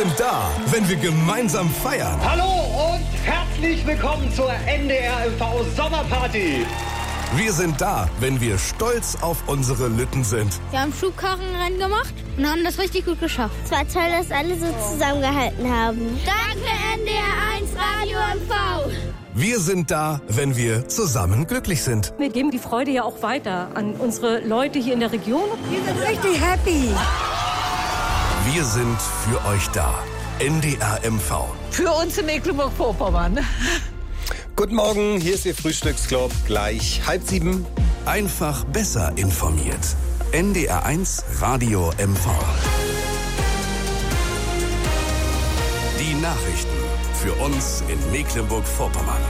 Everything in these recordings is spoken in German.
sind da, wenn wir gemeinsam feiern. Hallo und herzlich willkommen zur NDR MV Sommerparty. Wir sind da, wenn wir stolz auf unsere Lütten sind. Wir haben Schubkarrenrennen gemacht und haben das richtig gut geschafft. Es war toll, dass alle so zusammengehalten haben. Danke NDR 1 Radio MV. Wir sind da, wenn wir zusammen glücklich sind. Wir geben die Freude ja auch weiter an unsere Leute hier in der Region. Wir sind richtig happy. Wir sind für euch da. NDR MV. Für uns in Mecklenburg-Vorpommern. Guten Morgen, hier ist Ihr Frühstücksclub. Gleich 6:30. Einfach besser informiert. NDR 1 Radio MV. Die Nachrichten für uns in Mecklenburg-Vorpommern.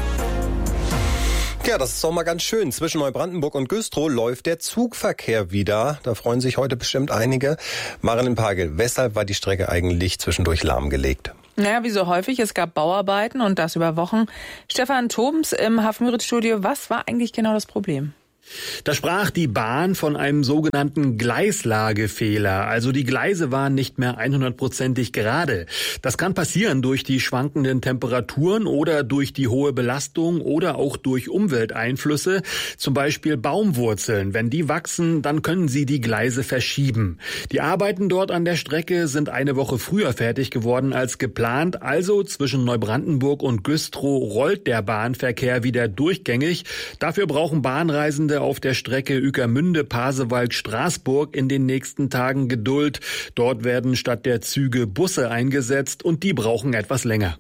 Ja, das ist doch mal ganz schön. Zwischen Neubrandenburg und Güstrow läuft der Zugverkehr wieder. Da freuen sich heute bestimmt einige. Marilyn Pagel, weshalb war die Strecke eigentlich zwischendurch lahmgelegt? Naja, wie so häufig, es gab Bauarbeiten und das über Wochen. Stefan Tobens im Hafenmüritz-Studio, was war eigentlich genau das Problem? Da sprach die Bahn von einem sogenannten Gleislagefehler. Also die Gleise waren nicht mehr 100%ig gerade. Das kann passieren durch die schwankenden Temperaturen oder durch die hohe Belastung oder auch durch Umwelteinflüsse. Zum Beispiel Baumwurzeln. Wenn die wachsen, dann können sie die Gleise verschieben. Die Arbeiten dort an der Strecke sind eine Woche früher fertig geworden als geplant. Also zwischen Neubrandenburg und Güstrow rollt der Bahnverkehr wieder durchgängig. Dafür brauchen Bahnreisende auf der Strecke Ueckermünde, Pasewalk, Straßburg in den nächsten Tagen Geduld. Dort werden statt der Züge Busse eingesetzt und die brauchen etwas länger.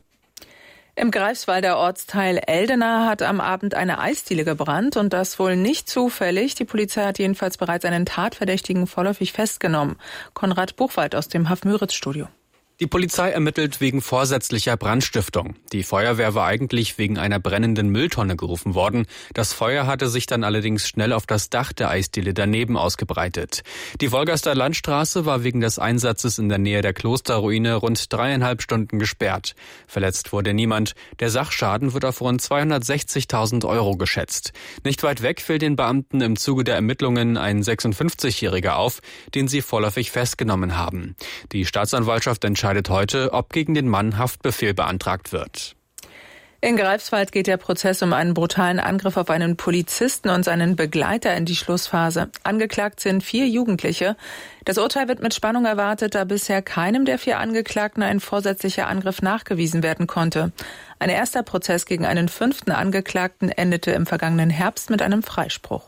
Im Greifswalder Ortsteil Eldena hat am Abend eine Eisdiele gebrannt und das wohl nicht zufällig. Die Polizei hat jedenfalls bereits einen Tatverdächtigen vorläufig festgenommen. Konrad Buchwald aus dem Hafenmüritz-Studio. Die Polizei ermittelt wegen vorsätzlicher Brandstiftung. Die Feuerwehr war eigentlich wegen einer brennenden Mülltonne gerufen worden. Das Feuer hatte sich dann allerdings schnell auf das Dach der Eisdiele daneben ausgebreitet. Die Wolgaster Landstraße war wegen des Einsatzes in der Nähe der Klosterruine rund 3,5 Stunden gesperrt. Verletzt wurde niemand. Der Sachschaden wird auf rund 260.000 € geschätzt. Nicht weit weg fällt den Beamten im Zuge der Ermittlungen ein 56-Jähriger auf, den sie vorläufig festgenommen haben. Die Staatsanwaltschaft entscheidet heute, ob gegen den Mann Haftbefehl beantragt wird. In Greifswald geht der Prozess um einen brutalen Angriff auf einen Polizisten und seinen Begleiter in die Schlussphase. Angeklagt sind 4 Jugendliche. Das Urteil wird mit Spannung erwartet, da bisher keinem der 4 Angeklagten ein vorsätzlicher Angriff nachgewiesen werden konnte. Ein erster Prozess gegen einen 5. Angeklagten endete im vergangenen Herbst mit einem Freispruch.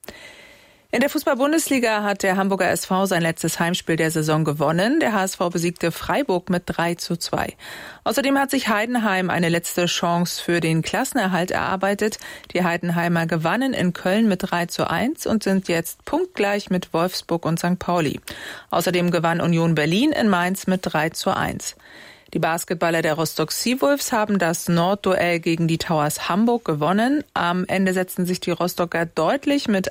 In der Fußball-Bundesliga hat der Hamburger SV sein letztes Heimspiel der Saison gewonnen. Der HSV besiegte Freiburg mit 3:2. Außerdem hat sich Heidenheim eine letzte Chance für den Klassenerhalt erarbeitet. Die Heidenheimer gewannen in Köln mit 3:1 und sind jetzt punktgleich mit Wolfsburg und St. Pauli. Außerdem gewann Union Berlin in Mainz mit 3:1. Die Basketballer der Rostock Seawolves haben das Nordduell gegen die Towers Hamburg gewonnen. Am Ende setzten sich die Rostocker deutlich mit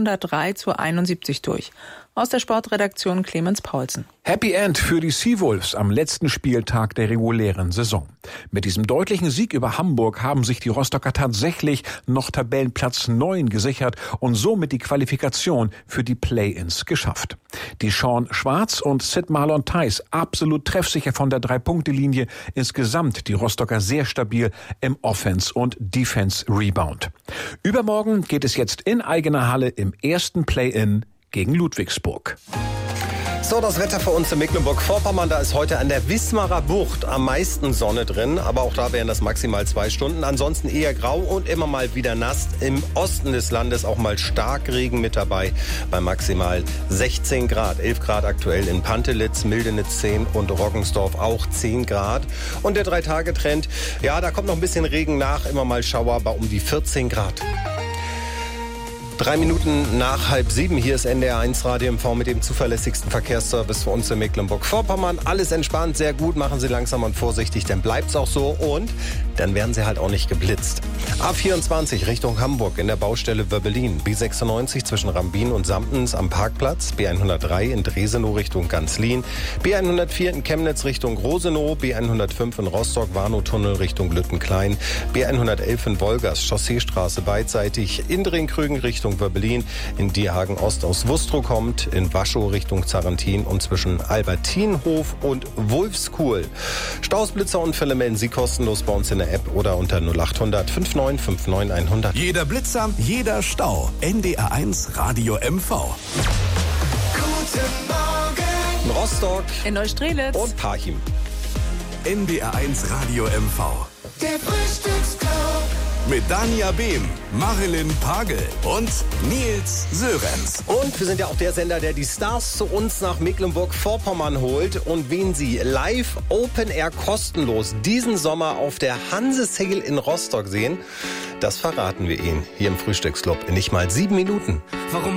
103:71 durch. Aus der Sportredaktion Clemens Paulsen. Happy End für die Seawolves am letzten Spieltag der regulären Saison. Mit diesem deutlichen Sieg über Hamburg haben sich die Rostocker tatsächlich noch Tabellenplatz 9 gesichert und somit die Qualifikation für die Play-ins geschafft. Die Sean Schwarz und Sid Marlon Theis absolut treffsicher von der 3-Punkte-Linie. Insgesamt die Rostocker sehr stabil im Offense- und Defense-Rebound. Übermorgen geht es jetzt in eigener Halle im ersten Play-in gegen Ludwigsburg. So, das Wetter für uns in Mecklenburg-Vorpommern. Da ist heute an der Wismarer Bucht am meisten Sonne drin. Aber auch da wären das maximal 2 Stunden. Ansonsten eher grau und immer mal wieder nass. Im Osten des Landes auch mal Starkregen mit dabei. Bei maximal 16 Grad. 11 Grad aktuell in Pantelitz, Mildenitz 10 und Roggensdorf auch 10 Grad. Und der 3-Tage-Trend, ja, da kommt noch ein bisschen Regen nach. Immer mal Schauer, aber um die 14 Grad. 3 Minuten nach 6:30. Hier ist NDR 1 Radio MV mit dem zuverlässigsten Verkehrsservice für uns in Mecklenburg-Vorpommern. Alles entspannt, sehr gut. Machen Sie langsam und vorsichtig, dann bleibt's auch so. Und dann werden Sie halt auch nicht geblitzt. A24 Richtung Hamburg in der Baustelle Wöbbelin. B96 zwischen Rambin und Samtens am Parkplatz. B103 in Dresenow Richtung Ganzlin. B104 in Chemnitz Richtung Rosenow. B105 in Rostock-Warnow-Tunnel Richtung Lüttenklein. B111 in Wolgast Chausseestraße beidseitig. In Dringkrügen Richtung Richtung Wöbbelin, in Dierhagen Ost aus Wustrow kommt, in Waschow Richtung Zarentin und zwischen Albertinhof und Wulfskuhl. Staus, Blitzer und Fälle melden Sie kostenlos bei uns in der App oder unter 0800 59 59 100. Jeder Blitzer, jeder Stau. NDR1 Radio MV. Guten Morgen. In Rostock. In Neustrelitz. Und Parchim. NDR1 Radio MV. Der Frühstücksclub. Mit Dania Behm, Marilyn Pagel und Nils Sörenz. Und wir sind ja auch der Sender, der die Stars zu uns nach Mecklenburg-Vorpommern holt. Und wen Sie live Open Air kostenlos diesen Sommer auf der Hanse Sale in Rostock sehen, das verraten wir Ihnen hier im Frühstücksclub in nicht mal 7 Minuten. Warum